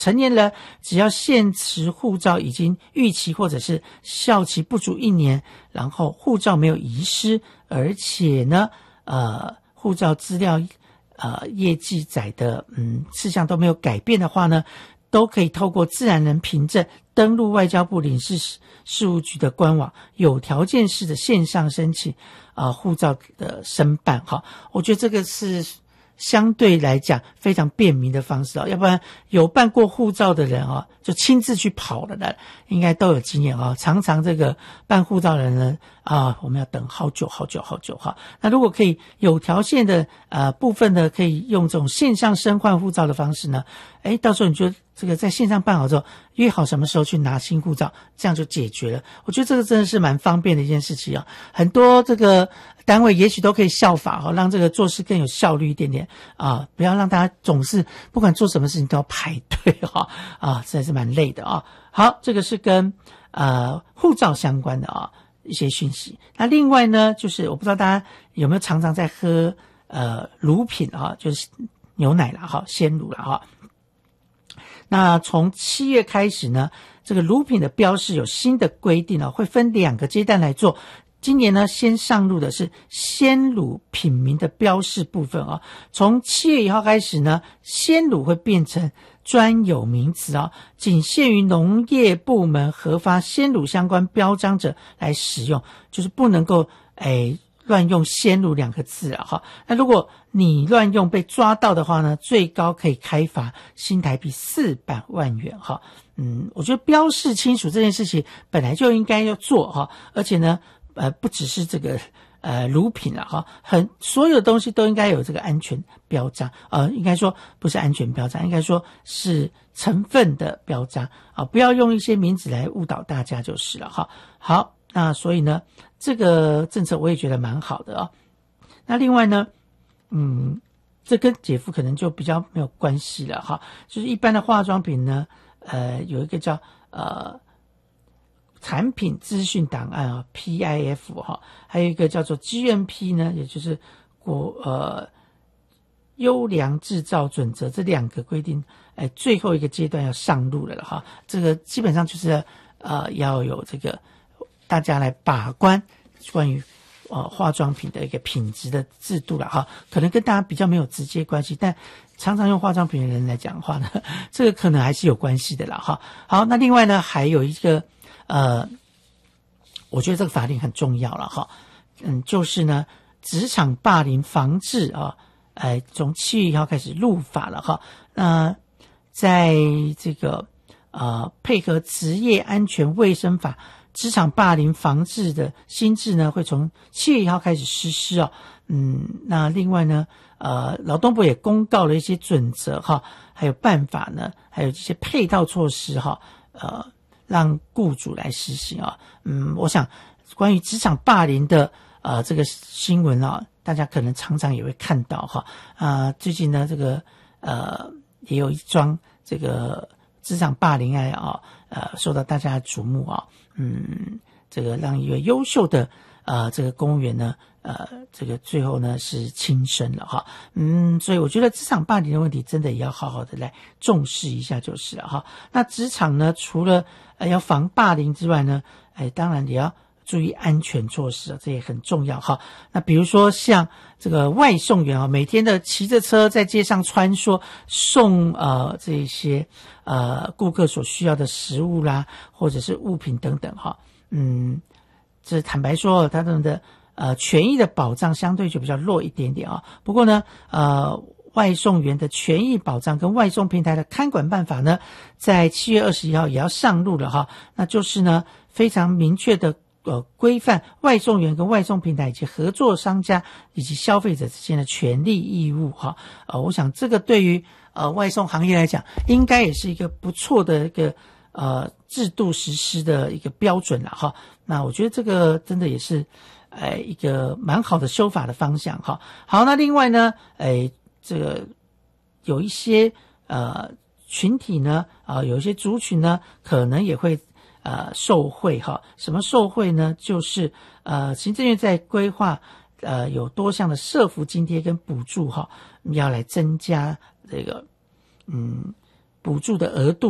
成年人只要现持护照已经逾期或者是效期不足1年，然后护照没有遗失，而且呢护照资料业记载的事项都没有改变的话呢，都可以透过自然人凭证登录外交部领事事务局的官网，有条件式的线上申请护照的申办哈。我觉得这个是相对来讲非常便民的方式要不然有办过护照的人就亲自去跑了的，应该都有经验常常这个办护照的人呢我们要等好久哈。那如果可以有条件的部分的可以用这种线上申换护照的方式呢，到时候你就这个在线上办好之后，约好什么时候去拿新护照，这样就解决了。我觉得这个真的是蛮方便的一件事情很多这个单位也许都可以效法让这个做事更有效率一点点不要让大家总是不管做什么事情都要排队实在是蛮累的好，这个是跟护照相关的一些讯息。那另外呢，就是我不知道大家有没有常常在喝乳品就是牛奶啦鲜乳啦那从7月开始呢，这个乳品的标示有新的规定会分2个阶段来做。今年呢，先上路的是鲜乳品名的标示部分从7月1号开始呢，鲜乳会变成专有名词仅限于农业部门核发鲜乳相关标章者来使用，就是不能够乱用鲜乳2个字那如果你乱用被抓到的话呢，最高可以开罚新台币400万元我觉得标示清楚这件事情本来就应该要做而且呢不只是这个乳品所有的东西都应该有这个安全标章应该说不是安全标章，应该说是成分的标章不要用一些名字来误导大家就是了好，那所以呢这个政策我也觉得蛮好的那另外呢这跟姐夫可能就比较没有关系了就是一般的化妆品呢有一个叫产品资讯档案PIF 还有一个叫做 GMP 呢，也就是优良制造准则，这2个规定最后一个阶段要上路了这个基本上就是要有这个大家来把关关于化妆品的一个品质的制度了可能跟大家比较没有直接关系，但常常用化妆品的人来讲的话呢，这个可能还是有关系的啦好，那另外呢还有一个我觉得这个法令很重要了就是呢职场霸凌防治从7月1号开始入法了那在这个配合职业安全卫生法职场霸凌防治的新制呢，会从7月1号开始实施那另外呢劳动部也公告了一些准则还有办法呢，还有一些配套措施让雇主来实行我想关于职场霸凌的这个新闻大家可能常常也会看到最近呢这个也有一桩这个职场霸凌案受到大家的瞩目这个让一位优秀的这个公务员呢这个最后呢是轻生了所以我觉得职场霸凌的问题真的也要好好的来重视一下就是了那职场呢除了要防霸凌之外呢当然也要注意安全措施这也很重要那比如说像这个外送员每天的骑着车在街上穿梭送这些顾客所需要的食物啦或者是物品等等这坦白说他们的权益的保障相对就比较弱一点点不过呢外送员的权益保障跟外送平台的看管办法呢在7月21号也要上路了那就是呢非常明确的规范外送员跟外送平台以及合作商家以及消费者之间的权利义务我想这个对于外送行业来讲应该也是一个不错的一个制度实施的一个标准了那我觉得这个真的也是一个蛮好的修法的方向好，那另外呢这个有一些群体呢有一些族群呢可能也会受惠什么受惠呢？就是行政院在规划有多项的社福津贴跟补助要来增加这个补助的额度